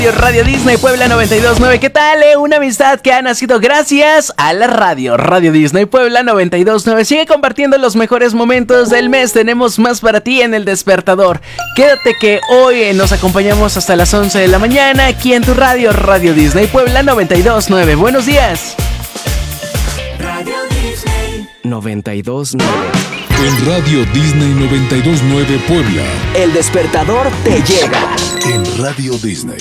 Radio Disney Puebla 92.9. ¿Qué tal? Una amistad que ha nacido gracias a la radio. Radio Disney Puebla 92.9. Sigue compartiendo los mejores momentos del mes. Tenemos más para ti en El Despertador. Quédate que hoy nos acompañamos hasta las 11 de la mañana aquí en tu radio. Radio Disney Puebla 92.9. Buenos días. Radio Disney 92.9. En Radio Disney 92.9 Puebla. El Despertador te llega. En Radio Disney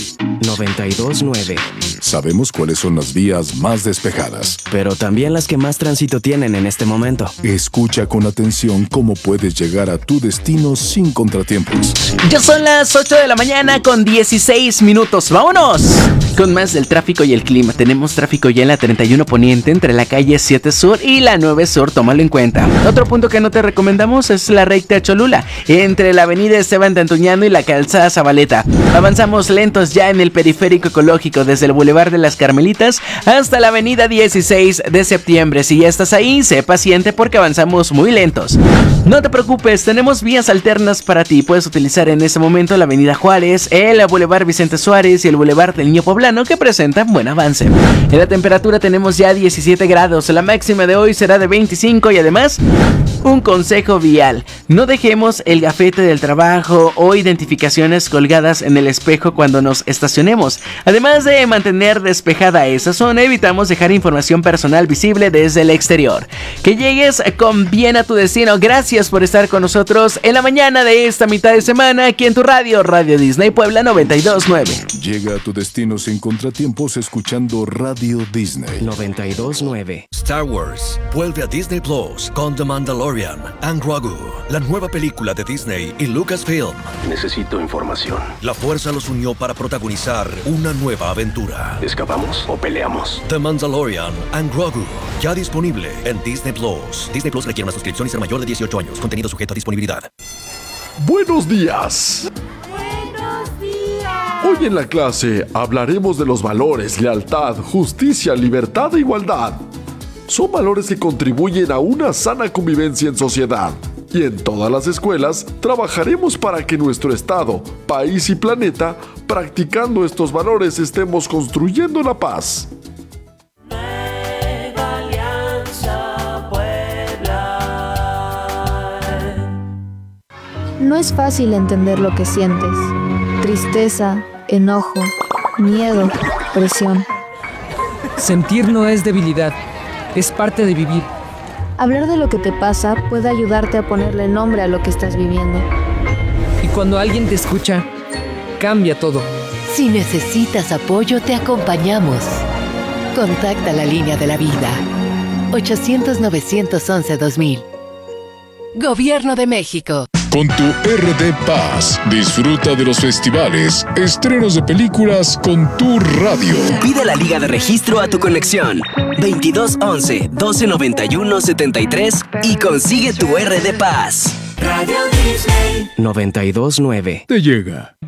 92.9. Sabemos cuáles son las vías más despejadas, pero también las que más tránsito tienen en este momento. Escucha con atención cómo puedes llegar a tu destino sin contratiempos. Ya son las 8 de la mañana con 16 minutos. ¡Vámonos! Con más del tráfico y el clima. Tenemos tráfico ya en la 31 Poniente entre la calle 7 Sur y la 9 Sur. Tómalo en cuenta. Otro punto que no te recomendamos es la recta Cholula entre la avenida Esteban de Antuñano y la calzada Zabaleta. Avanzamos lentos ya en el periférico ecológico desde el Boulevard de las Carmelitas hasta la avenida 16 de septiembre. Si ya estás ahí, sé paciente porque avanzamos muy lentos. No te preocupes, tenemos vías alternas para ti. Puedes utilizar en este momento la avenida Juárez, el Boulevard Vicente Suárez y el Boulevard del Niño Poblano, que presentan buen avance. En la temperatura tenemos ya 17 grados, la máxima de hoy será de 25 y además un consejo vial: no dejemos el gafete del trabajo o identificaciones colgadas en el espejo cuando nos estacionemos. Además de mantener despejada esa zona, evitamos dejar información personal visible desde el exterior. Que llegues con bien a tu destino. Gracias por estar con nosotros en la mañana de esta mitad de semana aquí en tu radio, Radio Disney Puebla 92.9. Llega a tu destino sin contratiempos escuchando Radio Disney 92.9. Star Wars vuelve a Disney Plus con The Mandalorian and Grogu, la nueva película de Disney y Lucasfilm. Necesito información. La fuerza los unió para protagonizar una nueva aventura. ¿Escapamos o peleamos? The Mandalorian and Grogu, ya disponible en Disney Plus. Disney Plus requiere una suscripción y ser mayor de 18 años. Contenido sujeto a disponibilidad. Buenos días. Buenos días. Hoy en la clase hablaremos de los valores, lealtad, justicia, libertad e igualdad. Son valores que contribuyen a una sana convivencia en sociedad. Y en todas las escuelas trabajaremos para que nuestro estado, país y planeta, practicando estos valores, estemos construyendo la paz. Nueva Alianza Puebla. No es fácil entender lo que sientes. Tristeza, enojo, miedo, presión. Sentir no es debilidad, es parte de vivir. Hablar de lo que te pasa puede ayudarte a ponerle nombre a lo que estás viviendo. Y cuando alguien te escucha, cambia todo. Si necesitas apoyo, te acompañamos. Contacta la línea de la vida. 800-911-2000. Gobierno de México. Con tu RD Paz, disfruta de los festivales, estrenos de películas con tu radio. Pide la liga de registro a tu conexión 2211-1291-73 y consigue tu RD Paz. Radio Disney 92.9. Te llega.